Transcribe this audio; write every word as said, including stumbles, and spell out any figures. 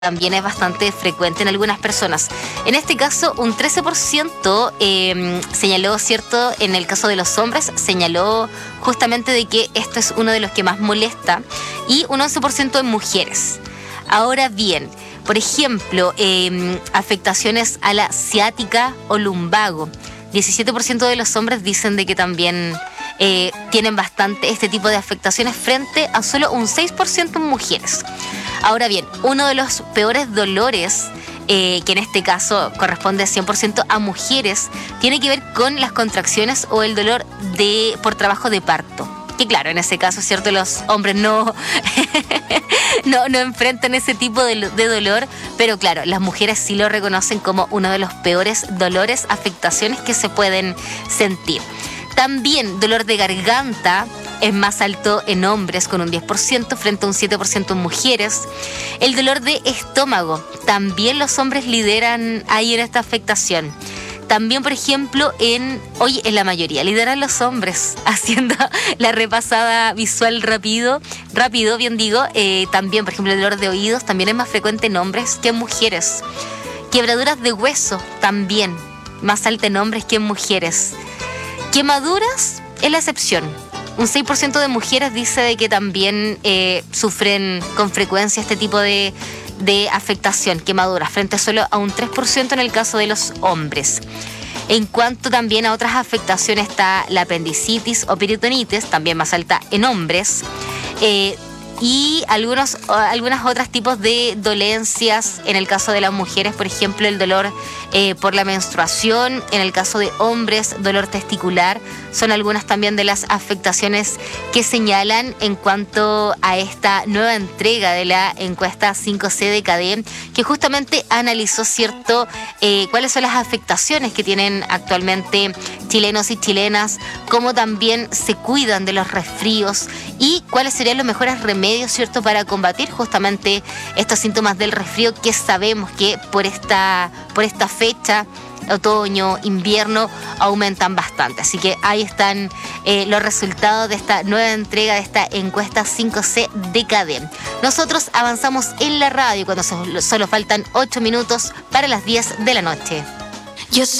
también es bastante frecuente en algunas personas. En este caso, un trece por ciento eh, señaló, ¿cierto? En el caso de los hombres, señaló justamente de que esto es uno de los que más molesta, y un once por ciento en mujeres. Ahora bien, por ejemplo, eh, afectaciones a la ciática o lumbago. diecisiete por ciento de los hombres dicen de que también eh, tienen bastante este tipo de afectaciones, frente a solo un seis por ciento en mujeres. Ahora bien, uno de los peores dolores, eh, que en este caso corresponde cien por ciento a mujeres, tiene que ver con las contracciones o el dolor de por trabajo de parto. Que claro, en ese caso, ¿cierto? Los hombres no, no, no enfrentan ese tipo de, de dolor, pero claro, las mujeres sí lo reconocen como uno de los peores dolores, afectaciones que se pueden sentir. También dolor de garganta es más alto en hombres, con un diez por ciento frente a un siete por ciento en mujeres. El dolor de estómago, también los hombres lideran ahí en esta afectación. También, por ejemplo, en hoy en la mayoría lideran los hombres, haciendo la repasada visual rápido, rápido, bien digo. Eh, también, por ejemplo, el dolor de oídos también es más frecuente en hombres que en mujeres. Quebraduras de hueso también, más alta en hombres que en mujeres. Quemaduras es la excepción. Un seis por ciento de mujeres dice de que también eh, sufren con frecuencia este tipo de, de afectación, quemaduras, frente solo a un tres por ciento en el caso de los hombres. En cuanto también a otras afectaciones está la apendicitis o peritonitis, también más alta en hombres, eh, y algunos, algunos otros tipos de dolencias en el caso de las mujeres, por ejemplo, el dolor eh, por la menstruación. En el caso de hombres, dolor testicular, son algunas también de las afectaciones que señalan en cuanto a esta nueva entrega de la encuesta cinco C de CADE, que justamente analizó, cierto, eh, cuáles son las afectaciones que tienen actualmente chilenos y chilenas, cómo también se cuidan de los resfríos y cuáles serían los mejores remedios, cierto, para combatir justamente estos síntomas del resfrío, que sabemos que por esta, por esta fecha, otoño, invierno, aumentan bastante. Así que ahí están eh, los resultados de esta nueva entrega de esta encuesta cinco C de CADE. Nosotros avanzamos en la radio cuando solo faltan ocho minutos para las diez de la noche. Yo soy